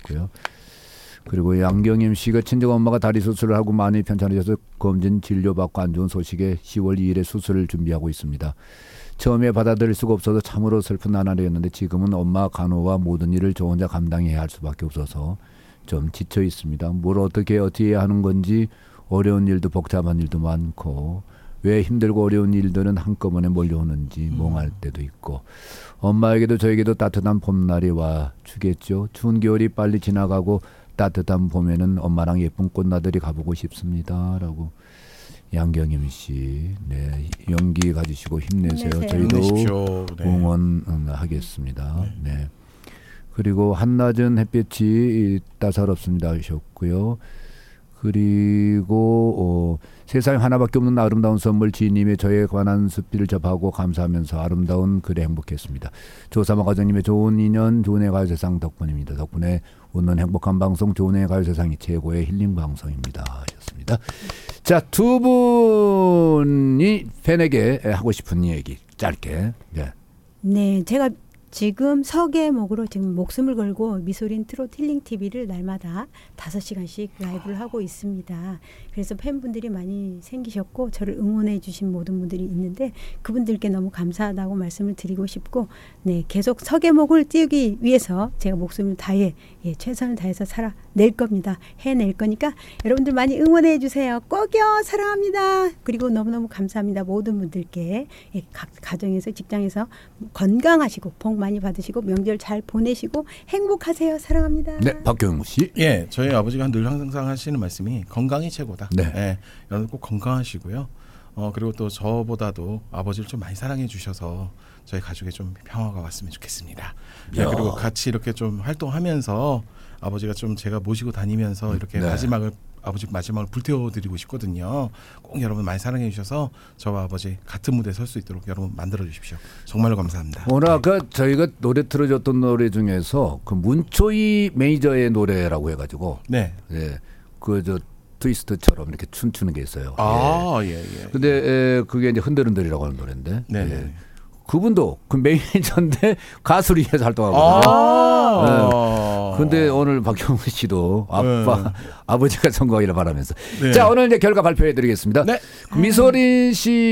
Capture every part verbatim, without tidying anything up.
하셨고요. 그리고 양경임 씨가 친정 엄마가 다리 수술을 하고 많이 편찮으셔서 검진 진료받고 안 좋은 소식에 시월 이일에 수술을 준비하고 있습니다. 처음에 받아들일 수가 없어서 참으로 슬픈 나날이었는데 지금은 엄마 간호와 모든 일을 저 혼자 감당해야 할 수밖에 없어서 좀 지쳐 있습니다. 뭘 어떻게 어떻게 해야 하는 건지 어려운 일도 복잡한 일도 많고 왜 힘들고 어려운 일들은 한꺼번에 몰려오는지 멍할 때도 있고 엄마에게도 저에게도 따뜻한 봄날이 와 주겠죠. 추운 겨울이 빨리 지나가고 따뜻한 봄에는 엄마랑 예쁜 꽃나들이 가보고 싶습니다. 라고 양경임 씨, 네, 용기 가지시고 힘내세요. 힘내세요. 저희도 네. 응원하겠습니다. 네. 네. 그리고 한낮은 햇볕이 따사롭습니다 하셨고요. 그리고 어, 세상에 하나밖에 없는 아름다운 선물 지인님의 저에 관한 수필을 접하고 감사하면서 아름다운 글에 행복했습니다. 조사마 과장님의 좋은 인연 좋은 애 가요세상 덕분입니다. 덕분에 웃는 행복한 방송 좋은 애 가요세상이 최고의 힐링 방송입니다 하셨습니다. 자, 두 분이 팬에게 하고 싶은 얘기 짧게. 네, 네 제가 지금 서계목으로 지금 목숨을 걸고 미소린 트롯 힐링 티비를 날마다 다섯 시간씩 라이브를 하고 있습니다. 그래서 팬분들이 많이 생기셨고 저를 응원해 주신 모든 분들이 있는데 그분들께 너무 감사하다고 말씀을 드리고 싶고 네 계속 서계목을 띄우기 위해서 제가 목숨을 다해 예, 최선을 다해서 살아낼 겁니다. 해낼 거니까 여러분들 많이 응원해 주세요. 꼭요. 사랑합니다. 그리고 너무너무 감사합니다. 모든 분들께 예, 각 가정에서 직장에서 건강하시고 복 많이 받으시고 명절 잘 보내시고 행복하세요. 사랑합니다. 네, 박경우 씨. 예, 저희 아버지가 늘 항상 하시는 말씀이 건강이 최고다. 네, 예, 여러분 꼭 건강하시고요. 어 그리고 또 저보다도 아버지를 좀 많이 사랑해 주셔서 저희 가족에 좀 평화가 왔으면 좋겠습니다. 네, 그리고 같이 이렇게 좀 활동하면서 아버지가 좀 제가 모시고 다니면서 이렇게 네. 마지막을 아버지 마지막을 불태워드리고 싶거든요. 꼭 여러분 많이 사랑해 주셔서 저와 아버지 같은 무대에 설 수 있도록 여러분 만들어 주십시오. 정말로 감사합니다. 오늘 아까 저희가 노래 틀어줬던 노래 중에서 그 문초희 매니저의 노래라고 해가지고 네, 예, 그 저 트위스트처럼 이렇게 춤추는 게 있어요. 아, 예, 예. 예. 근데 에, 그게 이제 흔들흔들이라고 하는 노래인데. 네, 예. 네. 그분도 그 매니저인데 가수로 위해서 활동하거든요. 아. 네. 근데 오늘 박경우 씨도 아빠, 네. 아버지가 성공하기를 바라면서. 네. 자, 오늘 이제 결과 발표해 드리겠습니다. 네. 미소린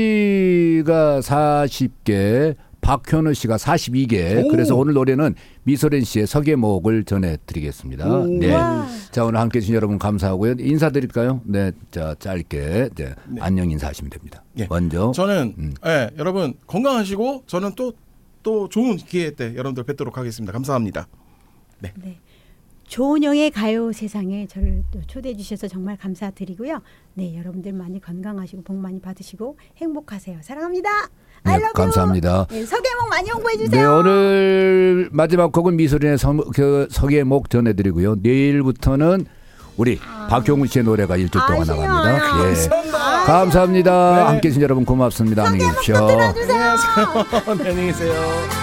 씨가 사십 개, 박현우 씨가 사십이 개. 오. 그래서 오늘 노래는 미소린 씨의 서계목을 전해드리겠습니다. 네. 와. 자, 오늘 함께해 주신 여러분 감사하고요. 인사드릴까요? 네. 자, 짧게 네. 네. 안녕 인사하시면 됩니다. 예. 먼저. 저는 음. 예, 여러분 건강하시고 저는 또, 또 좋은 기회 때 여러분들 뵙도록 하겠습니다. 감사합니다. 네. 네. 조은영의 가요 세상에 저를 또 초대해 주셔서 정말 감사드리고요. 네, 여러분들 많이 건강하시고 복 많이 받으시고 행복하세요. 사랑합니다. 네, I love 감사합니다. you. 네, 서계목 많이 홍보해 주세요. 네, 오늘 마지막 곡은 미소린의 성, 그 서계목 전해드리고요. 내일부터는 우리 아. 박경우 씨의 노래가 일주 동안 아쉬워요. 나갑니다. 예. 감사합니다. 감사합니다. 네. 함께해 주신 여러분 고맙습니다. 안녕히 계십시오. 들어주세요. 안녕히 계세요. 안녕히 계세요.